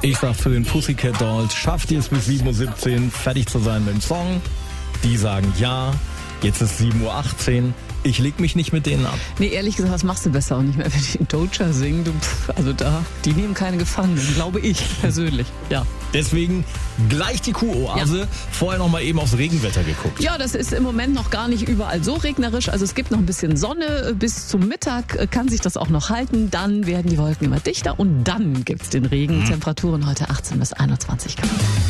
Ich sag für den Pussycat Dolls, schafft ihr es bis 7.17 Uhr fertig zu sein mit dem Song? Die sagen ja. Jetzt ist 7.18 Uhr. Ich leg mich nicht mit denen ab. Nee, ehrlich gesagt, das machst du besser auch nicht mehr, wenn die in Doja singen. Die nehmen keine Gefangenen, glaube ich persönlich. Ja. Deswegen gleich die Kuhoase. Ja. Vorher noch mal eben aufs Regenwetter geguckt. Ja, das ist im Moment noch gar nicht überall so regnerisch. Also es gibt noch ein bisschen Sonne. Bis zum Mittag kann sich das auch noch halten. Dann werden die Wolken immer dichter und dann gibt's den Regen. Temperaturen heute 18 bis 21 Grad.